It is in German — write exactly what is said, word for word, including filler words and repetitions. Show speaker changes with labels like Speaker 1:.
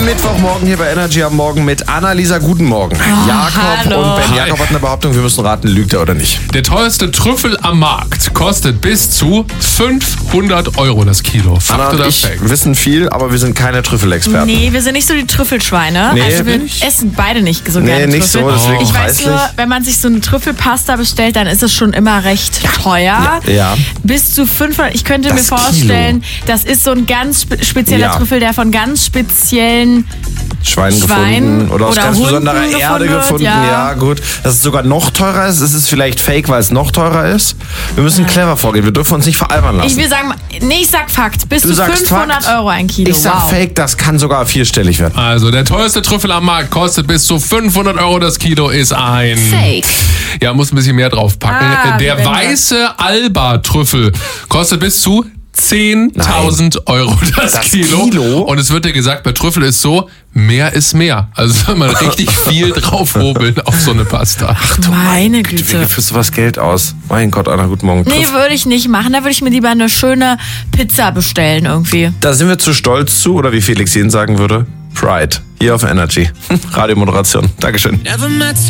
Speaker 1: Mittwochmorgen hier bei Energy am Morgen mit Annalisa. Guten Morgen.
Speaker 2: Oh,
Speaker 1: Jakob
Speaker 2: hallo.
Speaker 1: und Ben.
Speaker 3: Hi.
Speaker 1: Jakob hat eine Behauptung, wir müssen raten, lügt er oder nicht.
Speaker 3: Der teuerste Trüffel am Markt kostet bis zu fünfhundert Euro das Kilo. Fakt
Speaker 1: Anna und
Speaker 3: oder
Speaker 1: ich
Speaker 3: Fake?
Speaker 1: wissen viel, aber wir sind keine Trüffelexperten.
Speaker 2: Nee, wir sind nicht so die Trüffelschweine.
Speaker 1: Nee,
Speaker 2: also wir
Speaker 1: nicht?
Speaker 2: essen beide nicht so
Speaker 1: Nee,
Speaker 2: gerne
Speaker 1: nicht
Speaker 2: Trüffel.
Speaker 1: so, deswegen
Speaker 2: ich weiß
Speaker 1: preislich.
Speaker 2: nur, wenn man sich so eine Trüffelpasta bestellt, dann ist es schon immer recht teuer.
Speaker 1: Ja. Ja.
Speaker 2: Bis zu fünfhundert. Ich könnte
Speaker 1: Das
Speaker 2: mir vorstellen,
Speaker 1: Kilo.
Speaker 2: das ist so ein ganz spe spezieller
Speaker 1: Ja.
Speaker 2: Trüffel, der von ganz speziellen
Speaker 1: Schwein,
Speaker 2: Schwein
Speaker 1: gefunden oder aus
Speaker 2: oder
Speaker 1: ganz
Speaker 2: Hunden
Speaker 1: besonderer
Speaker 2: gefunden
Speaker 1: Erde
Speaker 2: wird,
Speaker 1: gefunden.
Speaker 2: ja.
Speaker 1: Ja. gut. Dass es sogar noch teurer ist. Es ist vielleicht fake, weil es noch teurer ist. Wir müssen clever vorgehen. Wir dürfen uns nicht veralbern lassen.
Speaker 2: Ich will sagen, nee, ich sag Fakt. Bis
Speaker 1: Du
Speaker 2: zu
Speaker 1: sagst
Speaker 2: fünfhundert
Speaker 1: Fakt.
Speaker 2: Euro ein Kilo.
Speaker 1: Ich sag
Speaker 2: wow.
Speaker 1: fake, das kann sogar vierstellig werden.
Speaker 3: Also, der teuerste Trüffel am Markt kostet bis zu fünfhundert Euro das Kilo, ist ein...
Speaker 2: Fake.
Speaker 3: Ja, muss ein bisschen mehr draufpacken.
Speaker 2: Ah,
Speaker 3: der
Speaker 2: wie wenn
Speaker 3: weiße Alba-Trüffel kostet bis zu zehntausend Euro das,
Speaker 1: Das
Speaker 3: Kilo.
Speaker 1: Kilo?
Speaker 3: Und es wird dir gesagt, bei Trüffel ist so, mehr ist mehr. Also soll man richtig viel draufhobeln auf so eine Pasta.
Speaker 2: Meine
Speaker 1: Wie
Speaker 2: Güte.
Speaker 1: gibst du sowas Geld aus? Mein Gott, Anna, guten Morgen.
Speaker 2: Nee, würde ich nicht machen. Da würde ich mir lieber eine schöne Pizza bestellen irgendwie.
Speaker 1: Da sind wir zu stolz zu, oder wie Felix Jen sagen würde, Pride. Hier auf Energy. Radiomoderation. Dankeschön.